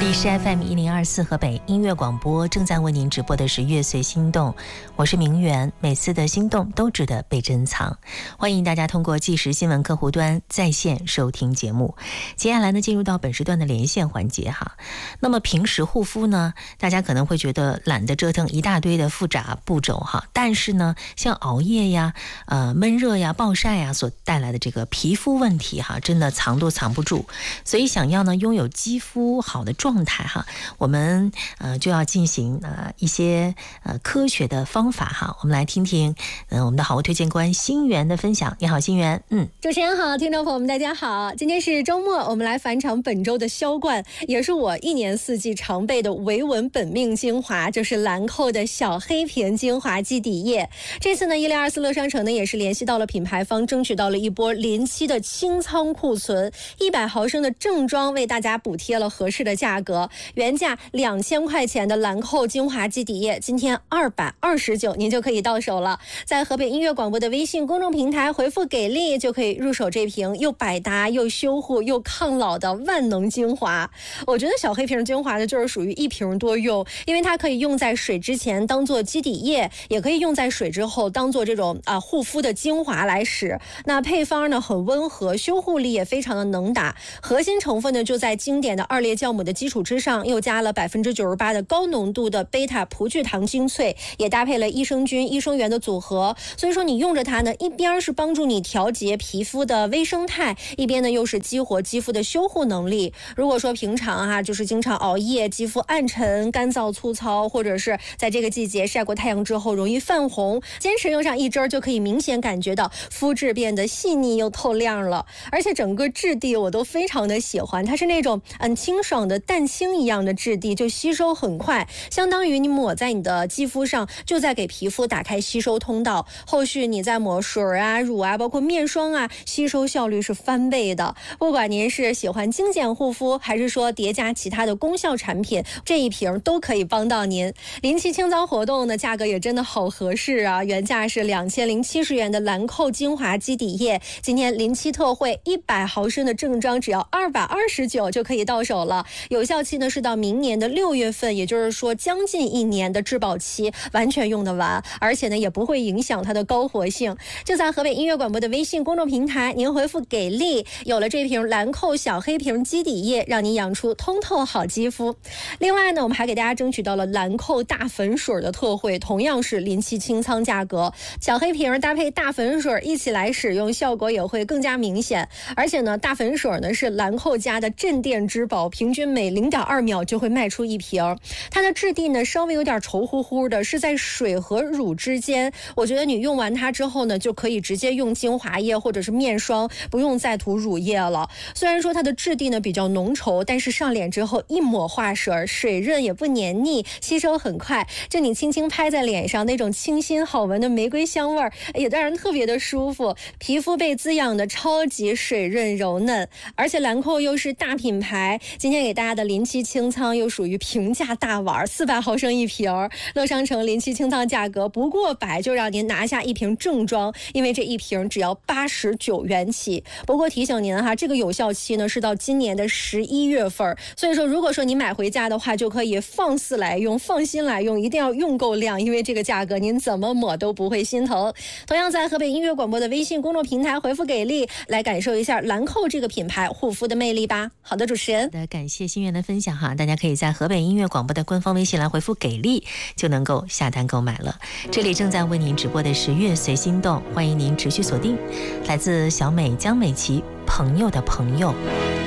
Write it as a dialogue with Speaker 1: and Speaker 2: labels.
Speaker 1: 这里是 FM 1024河北音乐广播，正在为您直播的是乐随心动，我是明媛，每次的心动都值得被珍藏。欢迎大家通过即时新闻客户端在线收听节目。接下来呢，进入到本时段的连线环节哈。那么平时护肤呢，大家可能会觉得懒得折腾一大堆的复杂步骤哈，但是呢，像熬夜呀、闷热呀、暴晒呀所带来的这个皮肤问题哈，真的藏都藏不住。所以想要呢拥有肌肤好的状态哈，我们就要进行一些科学的方法哈。我们来听听我们的好物推荐官心源的分享。你好，心源。
Speaker 2: 主持人好，听众朋友们大家好。今天是周末，我们来返场本周的销冠，也是我一年四季常备的维稳本命精华，就是兰蔻的小黑瓶精华基底液。这次呢，1024乐商城呢也是联系到了品牌方，争取到了一波临期的清仓库存，100毫升的正装为大家补贴了合适的价格，原价2000块钱的兰蔻精华基底液，今天229您就可以到手了。在河北音乐广播的微信公众平台回复给力，就可以入手这瓶又百搭又修护又抗老的万能精华。我觉得小黑瓶精华呢就是属于一瓶多用，因为它可以用在水之前当做基底液，也可以用在水之后当做这种护肤的精华来使。那配方呢很温和，修护力也非常的能打。核心成分呢就在经典的2列酵母的基础之上，又加了98%的高浓度的贝塔葡聚糖精粹，也搭配了益生菌、益生元的组合。所以说你用着它呢，一边是帮助你调节皮肤的微生态，一边呢又是激活肌肤的修护能力。如果说平常就是经常熬夜，肌肤暗沉、干燥、粗糙，或者是在这个季节晒过太阳之后容易泛红，坚持用上一针就可以明显感觉到肤质变得细腻又透亮了。而且整个质地我都非常的喜欢，它是那种清爽的蛋清一样的质地，就吸收很快，相当于你抹在你的肌肤上，就在给皮肤打开吸收通道。后续你再抹水乳包括面霜吸收效率是翻倍的。不管您是喜欢精简护肤，还是说叠加其他的功效产品，这一瓶都可以帮到您。临期清仓活动呢，价格也真的好合适啊！原价是2070元的兰蔻精华基底液，今天临期特惠100毫升的正装只要229就可以到手了。有效期呢是到明年的6月份，也就是说将近1年的质保期，完全用得完，而且呢也不会影响它的高活性。就在河北音乐广播的微信公众平台，您回复给力，有了这瓶兰蔻小黑瓶基底液，让你养出通透好肌肤。另外呢，我们还给大家争取到了兰蔻大粉水的特惠，同样是临期清仓价格，小黑瓶搭配大粉水一起来使用，效果也会更加明显。而且呢，大粉水呢是兰蔻家的镇店之宝，平均每0.2秒就会卖出一瓶。它的质地呢稍微有点稠乎乎的，是在水和乳之间。我觉得你用完它之后呢，就可以直接用精华液或者是面霜，不用再涂乳液了。虽然说它的质地呢比较浓稠，但是上脸之后一抹化水，水润也不黏腻，吸收很快。就你轻轻拍在脸上，那种清新好闻的玫瑰香味也让人特别的舒服，皮肤被滋养的超级水润柔嫩。而且兰蔻又是大品牌，今天给大家的临期清仓又属于平价大碗，400毫升一瓶，乐商城临期清仓价格不过100就让您拿下一瓶正装，因为这一瓶只要89元起。不过提醒您这个有效期呢是到今年的11月份，所以说如果说你买回家的话，就可以放肆来用，放心来用，一定要用够量，因为这个价格您怎么抹都不会心疼。同样在河北音乐广播的微信公众平台回复给力，来感受一下兰蔻这个品牌护肤的魅力吧。好的，主持人，
Speaker 1: 感谢心源的分享大家可以在河北音乐广播的官方微信来回复给力，就能够下单购买了。这里正在为您直播的是乐随心动，欢迎您持续锁定，来自小美江美琪朋友的朋友。